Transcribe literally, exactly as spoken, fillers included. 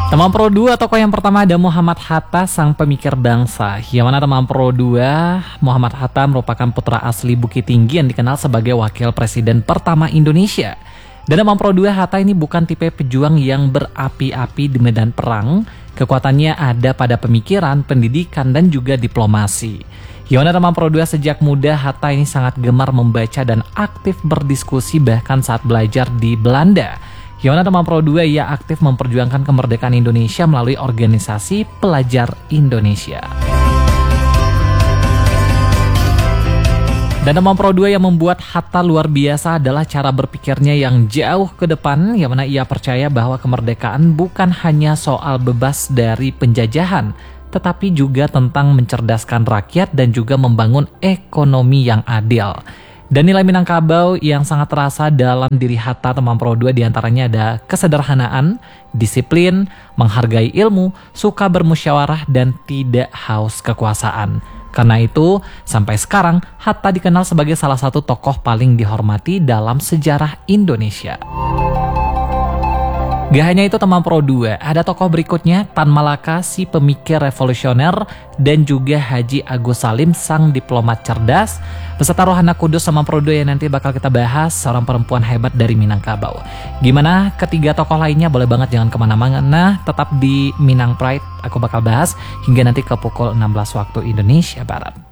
Teman Pro dua, tokoh yang pertama ada Muhammad Hatta, sang pemikir bangsa. Yang mana teman Pro dua, Muhammad Hatta merupakan putra asli Bukit Tinggi yang dikenal sebagai wakil presiden pertama Indonesia. Dan teman Pro dua, Hatta ini bukan tipe pejuang yang berapi-api di medan perang. Kekuatannya ada pada pemikiran, pendidikan, dan juga diplomasi. Yang mana teman Pro dua, sejak muda Hatta ini sangat gemar membaca dan aktif berdiskusi bahkan saat belajar di Belanda. Yang mana teman Pro dua, ia aktif memperjuangkan kemerdekaan Indonesia melalui organisasi Pelajar Indonesia. Dan teman Pro dua yang membuat Hatta luar biasa adalah cara berpikirnya yang jauh ke depan, yang mana ia percaya bahwa kemerdekaan bukan hanya soal bebas dari penjajahan, tetapi juga tentang mencerdaskan rakyat dan juga membangun ekonomi yang adil. Dan nilai Minangkabau yang sangat terasa dalam diri Hatta teman Pro dua diantaranya ada kesederhanaan, disiplin, menghargai ilmu, suka bermusyawarah, dan tidak haus kekuasaan. Karena itu, sampai sekarang Hatta dikenal sebagai salah satu tokoh paling dihormati dalam sejarah Indonesia. Gak hanya itu teman Pro dua, ada tokoh berikutnya Tan Malaka, si pemikir revolusioner, dan juga Haji Agus Salim, sang diplomat cerdas, beserta Rohana Kudus teman Pro dua yang nanti bakal kita bahas, seorang perempuan hebat dari Minangkabau. Gimana ketiga tokoh lainnya? Boleh banget jangan kemana-mana, tetap di Minang Pride, aku bakal bahas hingga nanti ke pukul enam belas waktu Indonesia Barat.